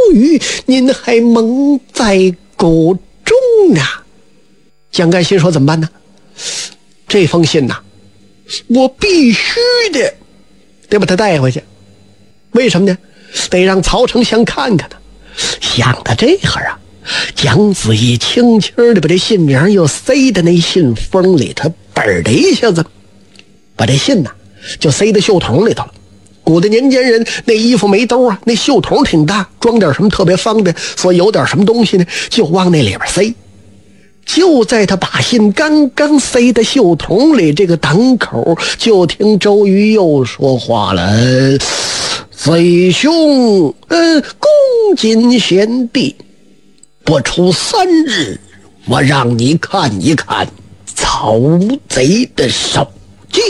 瑜您还蒙在鼓中呢。蒋干心说怎么办呢？这封信呐，我必须得把它带回去。为什么呢？得让曹丞相看看呢。想到这会儿啊，蒋子义轻轻的把这信名又塞到那信封里头，嘣的一下子把这信呐就塞到袖筒里头了。古代年间人那衣服没兜啊，那袖筒挺大，装点什么特别方便，所以有点什么东西呢就往那里边塞。就在他把信刚刚塞到袖筒里这个档口，就听周瑜又说话了：贼兄，恭谨贤弟，不出3日，我让你看一看曹贼的手迹。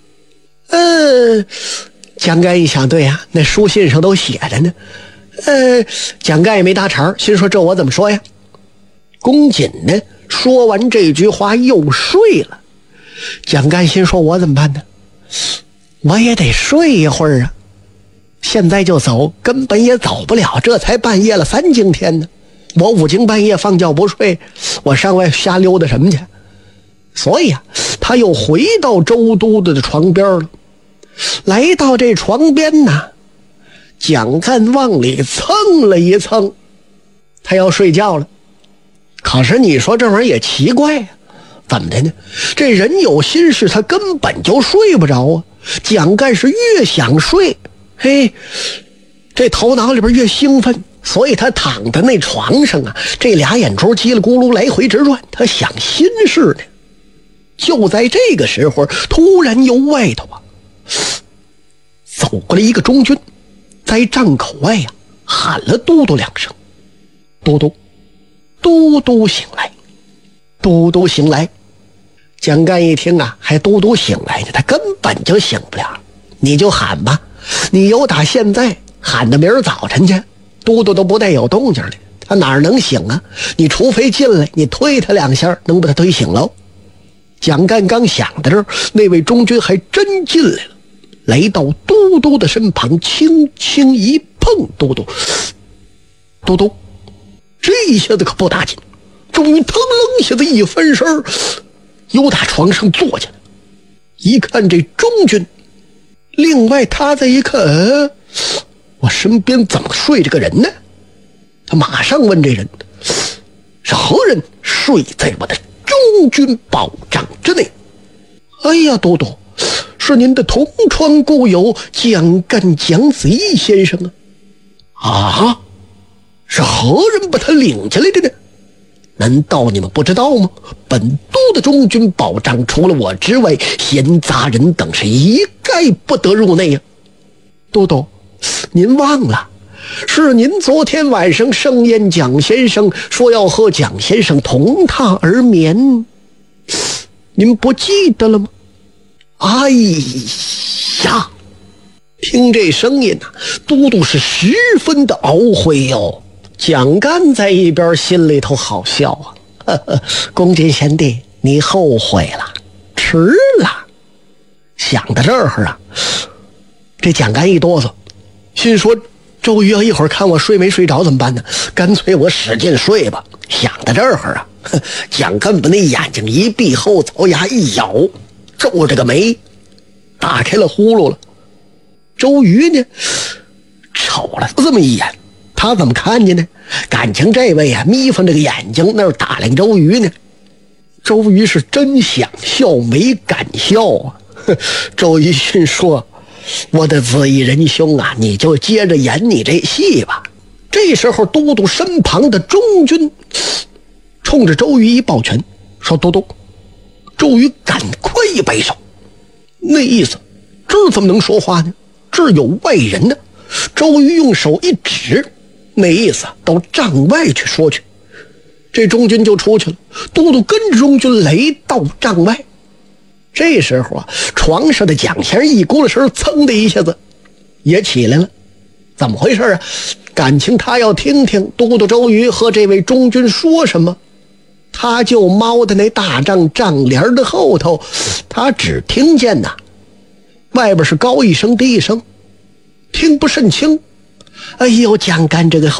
蒋干一想，对呀，那书信上都写着呢。蒋干也没搭茬，心说这我怎么说呀？恭谨呢，说完这句话又睡了。蒋干心说我怎么办呢？我也得睡一会儿啊，现在就走根本也走不了，这才半夜了3更天呢，我5更半夜放觉不睡，我上外瞎溜达什么去？所以啊，他又回到周都督的床边了。来到这床边呢，蒋干往里蹭了一蹭，他要睡觉了。可是你说这玩意儿也奇怪呀，怎么的呢？这人有心事，他根本就睡不着啊。蒋干是越想睡，嘿，这头脑里边越兴奋，所以他躺在那床上啊，这俩眼珠叽里咕噜来回直转，他想心事呢。就在这个时候，突然由外头啊走过来一个中军，在帐口外呀喊了都督2声：都督，都督醒来，都督醒来。蒋干一听啊，还都督醒来呢，他根本就醒不了。你就喊吧，你由打现在喊到明儿早晨去，都督都不带有动静的，他哪能醒啊？你除非进来，你推他2下，能把他推醒喽。蒋干刚想到这儿，那位中军还真进来了，来到都督的身旁，轻轻一碰都督。都督，这一下子可不打紧，终于腾楞一下子一翻身，由打床上坐下来，一看这中军，另外他再一看，我身边怎么睡着个人呢？他马上问这人：是何人睡在我的中军宝帐之内？哎呀，都督，是您的同窗故友蒋干蒋子义先生啊！啊，是何人把他领进来的呢？难道你们不知道吗？本都的中军宝帐除了我之外，闲杂人等是一概不得入内呀！都督，您忘了，是您昨天晚上盛宴蒋先生，说要和蒋先生同榻而眠，您不记得了吗？哎呀，听这声音啊，都督是十分的懊悔哟。蒋干在一边心里头好笑啊，呵呵，恭谨贤弟，你后悔了，迟了。想到这儿啊，这蒋干一哆嗦，心说周瑜要一会儿看我睡没睡着怎么办呢？干脆我使劲睡吧。想到这儿啊，蒋干把那眼睛一闭，后槽牙一咬，皱着个眉，打开了呼噜了。周瑜呢，瞅了这么一眼，他怎么看见呢？感情这位啊，眯缝着个眼睛那儿打量周瑜呢。周瑜是真想笑没敢笑啊。周瑜心说：我的子义仁兄啊，你就接着演你这戏吧。这时候都督身旁的中军冲着周瑜一抱拳，说：都督。周瑜赶快一摆手，那意思这怎么能说话呢？这有外人呢。周瑜用手一指，那意思到帐外去说去。这中军就出去了，都督跟着中军来到帐外。这时候啊，床上的蒋先生一咕噜声，噌的一下子也起来了。怎么回事啊？感情他要听听都督周瑜和这位中军说什么。他就猫在那大帐帘的后头，他只听见呐，外边是高一声低一声，听不甚清。哎呦，蒋干这个